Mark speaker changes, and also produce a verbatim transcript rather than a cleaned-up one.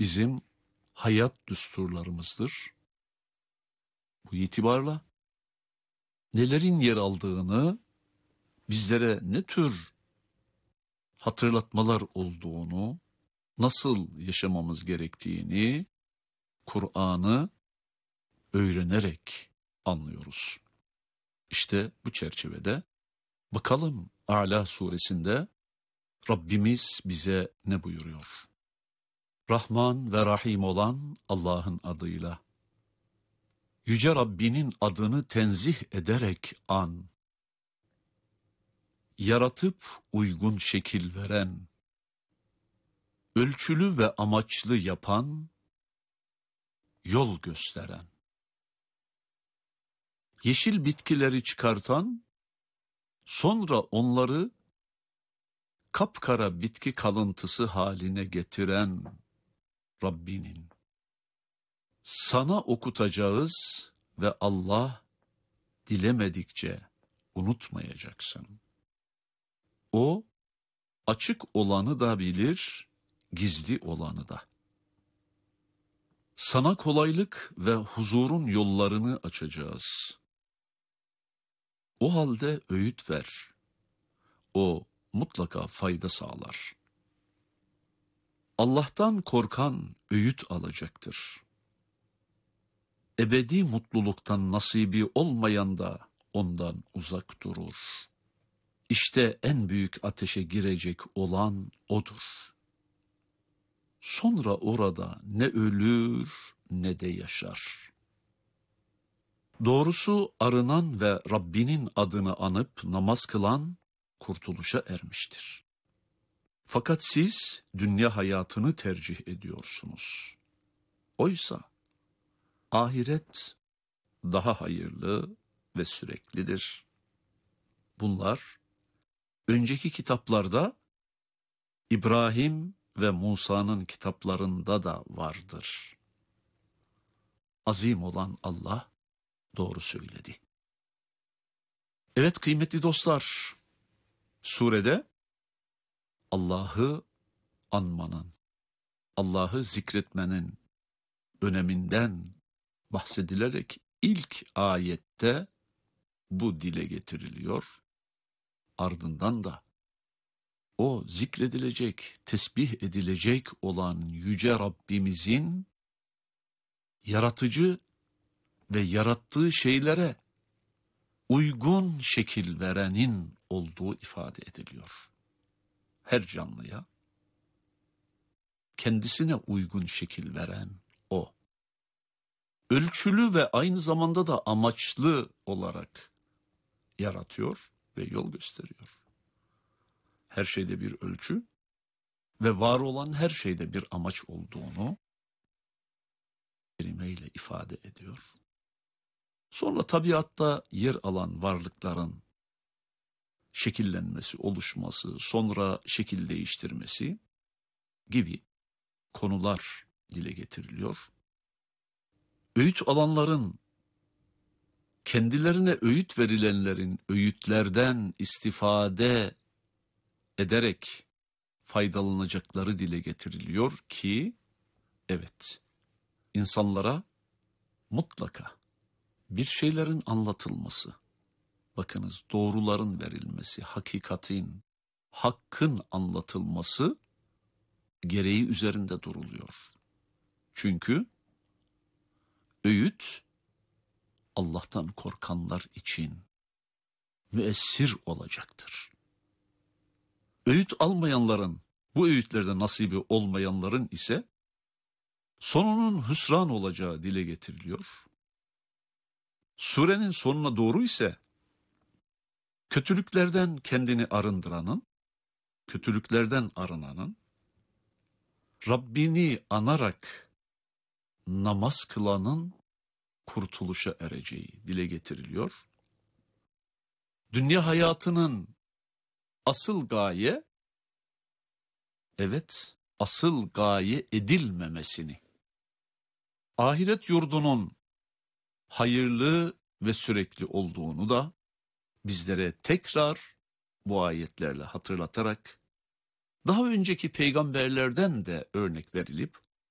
Speaker 1: bizim hayat düsturlarımızdır. Bu itibarla nelerin yer aldığını, bizlere ne tür hatırlatmalar olduğunu, nasıl yaşamamız gerektiğini, Kur'an'ı öğrenerek anlıyoruz. İşte bu çerçevede bakalım A'la suresinde Rabbimiz bize ne buyuruyor? Rahman ve Rahim olan Allah'ın adıyla. Yüce Rabbinin adını tenzih ederek an. Yaratıp uygun şekil veren, ölçülü ve amaçlı yapan, yol gösteren. Yeşil bitkileri çıkartan, sonra onları kapkara bitki kalıntısı haline getiren Rabbinin. Sana okutacağız ve Allah dilemedikçe unutmayacaksın. O açık olanı da bilir, gizli olanı da. Sana kolaylık ve huzurun yollarını açacağız. O halde öğüt ver. O mutlaka fayda sağlar. Allah'tan korkan öğüt alacaktır. Ebedi mutluluktan nasibi olmayan da ondan uzak durur. İşte en büyük ateşe girecek olan odur. Sonra orada ne ölür ne de yaşar. Doğrusu arınan ve Rabbinin adını anıp namaz kılan kurtuluşa ermiştir. Fakat siz dünya hayatını tercih ediyorsunuz. Oysa ahiret daha hayırlı ve süreklidir. Bunlar önceki kitaplarda, İbrahim ve Musa'nın kitaplarında da vardır. Azim olan Allah doğru söyledi. Evet kıymetli dostlar, surede Allah'ı anmanın, Allah'ı zikretmenin öneminden bahsedilerek ilk ayette bu dile getiriliyor. Ardından da o zikredilecek, tesbih edilecek olan Yüce Rabbimizin yaratıcı ve yarattığı şeylere uygun şekil verenin olduğu ifade ediliyor. Her canlıya kendisine uygun şekil veren o. Ölçülü ve aynı zamanda da amaçlı olarak yaratıyor ve yol gösteriyor. Her şeyde bir ölçü ve var olan her şeyde bir amaç olduğunu kelimeyle ifade ediyor. Sonra tabiatta yer alan varlıkların şekillenmesi, oluşması, sonra şekil değiştirmesi gibi konular dile getiriliyor. Öğüt alanların, kendilerine öğüt verilenlerin öğütlerden istifade ederek faydalanacakları dile getiriliyor ki, evet, insanlara mutlaka bir şeylerin anlatılması, bakınız doğruların verilmesi, hakikatin, hakkın anlatılması gereği üzerinde duruluyor. Çünkü öğüt Allah'tan korkanlar için müessir olacaktır. Öğüt almayanların, bu öğütlerde nasibi olmayanların ise sonunun hüsran olacağı dile getiriliyor. Surenin sonuna doğru ise kötülüklerden kendini arındıranın, kötülüklerden arınanın, Rabbini anarak namaz kılanın kurtuluşa ereceği dile getiriliyor. Dünya hayatının asıl gaye, evet, asıl gaye edilmemesini, ahiret yurdunun hayırlı ve sürekli olduğunu da bizlere tekrar bu ayetlerle hatırlatarak, daha önceki peygamberlerden de örnek verilip